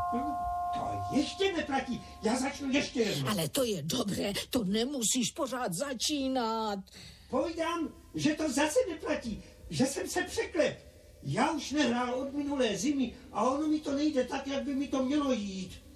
To ještě neplatí. Já začnu ještě jednou. Ale to je dobré, to nemusíš pořád začínat. Povídám, že to zase neplatí, že jsem se překlep. Já už nehrál od minulé zimy a ono mi to nejde tak, jak by mi to mělo jít.